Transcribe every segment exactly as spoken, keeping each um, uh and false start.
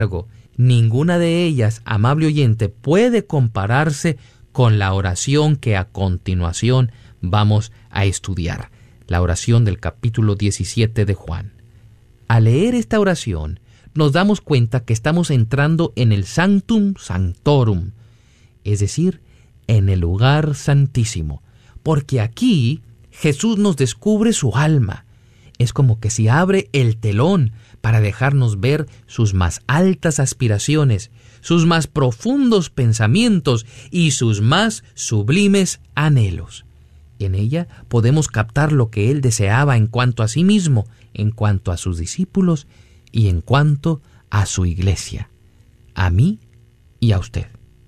ninguna de ellas, amable oyente, puede compararse con la oración que a continuación vamos a estudiar, la oración del capítulo diecisiete de Juan. Al leer esta oración, nos damos cuenta que estamos entrando en el Sanctum Sanctorum, es decir, en el lugar santísimo, porque aquí Jesús nos descubre su alma. Es como que se abre el telón para dejarnos ver sus más altas aspiraciones, sus más profundos pensamientos y sus más sublimes anhelos. En ella podemos captar lo que Él deseaba en cuanto a sí mismo, en cuanto a sus discípulos y en cuanto a su iglesia, a mí y a usted.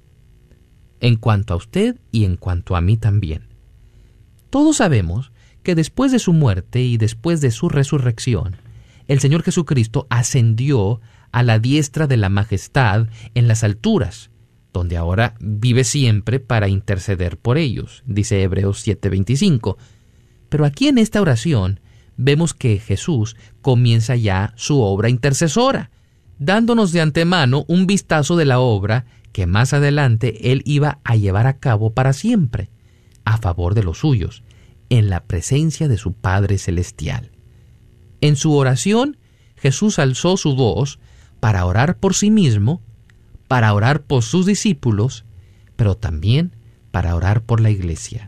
En cuanto a usted y en cuanto a mí también. Todos sabemos que después de su muerte y después de su resurrección, el Señor Jesucristo ascendió a la diestra de la majestad en las alturas, donde ahora vive siempre para interceder por ellos, dice Hebreos siete veinticinco. Pero aquí en esta oración vemos que Jesús comienza ya su obra intercesora, dándonos de antemano un vistazo de la obra que más adelante Él iba a llevar a cabo para siempre, a favor de los suyos, en la presencia de su Padre Celestial. En su oración, Jesús alzó su voz para orar por sí mismo, para orar por sus discípulos, pero también para orar por la iglesia.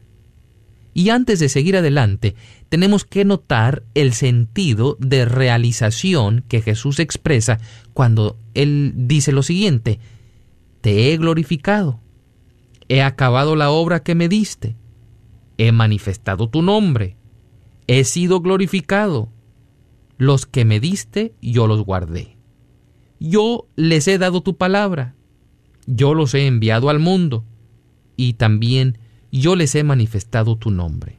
Y antes de seguir adelante, tenemos que notar el sentido de realización que Jesús expresa cuando Él dice lo siguiente: te he glorificado, he acabado la obra que me diste, he manifestado tu nombre, he sido glorificado, los que me diste yo los guardé. Yo les he dado tu palabra, yo los he enviado al mundo, y también yo les he manifestado tu nombre.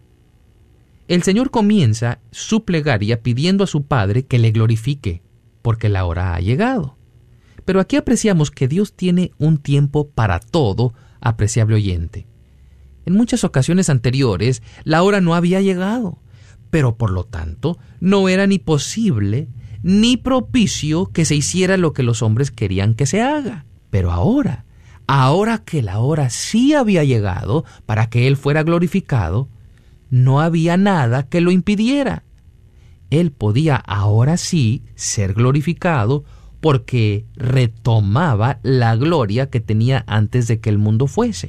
El Señor comienza su plegaria pidiendo a su Padre que le glorifique, porque la hora ha llegado. Pero aquí apreciamos que Dios tiene un tiempo para todo, apreciable oyente. En muchas ocasiones anteriores, la hora no había llegado, pero por lo tanto, no era ni posible ni propicio que se hiciera lo que los hombres querían que se haga. Pero ahora, ahora que la hora sí había llegado para que Él fuera glorificado, no había nada que lo impidiera. Él podía ahora sí ser glorificado porque retomaba la gloria que tenía antes de que el mundo fuese.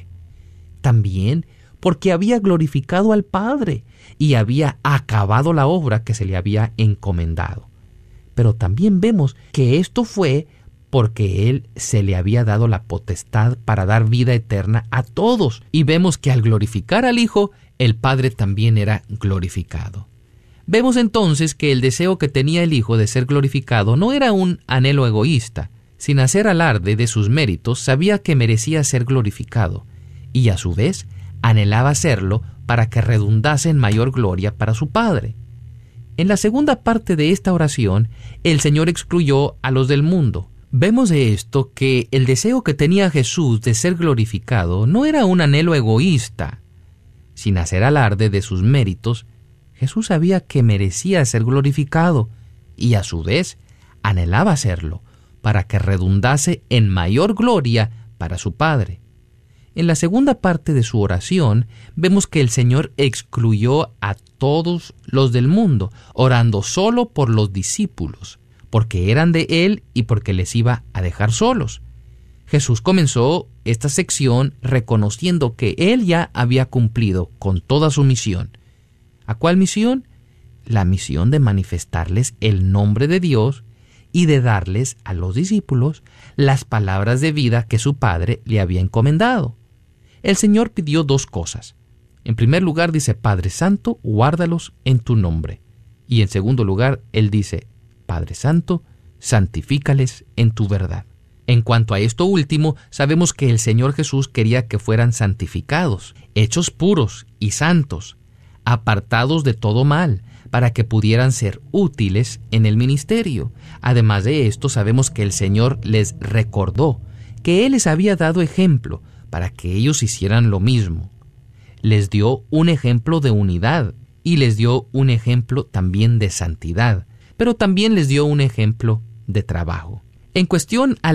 También porque había glorificado al Padre y había acabado la obra que se le había encomendado. Pero también vemos que esto fue porque Él se le había dado la potestad para dar vida eterna a todos. Y vemos que al glorificar al Hijo, el Padre también era glorificado. Vemos entonces que el deseo que tenía el Hijo de ser glorificado no era un anhelo egoísta. Sin hacer alarde de sus méritos, sabía que merecía ser glorificado, y a su vez anhelaba hacerlo para que redundase en mayor gloria para su Padre. En la segunda parte de esta oración, el Señor excluyó a los del mundo. Vemos de esto que el deseo que tenía Jesús de ser glorificado no era un anhelo egoísta. Sin hacer alarde de sus méritos, Jesús sabía que merecía ser glorificado y a su vez anhelaba hacerlo para que redundase en mayor gloria para su Padre. En la segunda parte de su oración vemos que el Señor excluyó a todos los del mundo, orando solo por los discípulos, porque eran de Él y porque les iba a dejar solos. Jesús comenzó esta sección reconociendo que Él ya había cumplido con toda su misión. ¿A cuál misión? La misión de manifestarles el nombre de Dios y de darles a los discípulos las palabras de vida que su Padre le había encomendado. El Señor pidió dos cosas. En primer lugar dice: Padre Santo, guárdalos en tu nombre. Y en segundo lugar, Él dice: Padre Santo, santifícales en tu verdad. En cuanto a esto último, sabemos que el Señor Jesús quería que fueran santificados, hechos puros y santos, apartados de todo mal, para que pudieran ser útiles en el ministerio. Además de esto, sabemos que el Señor les recordó que Él les había dado ejemplo para que ellos hicieran lo mismo. Les dio un ejemplo de unidad y les dio un ejemplo también de santidad, pero también les dio un ejemplo de trabajo. En cuestión al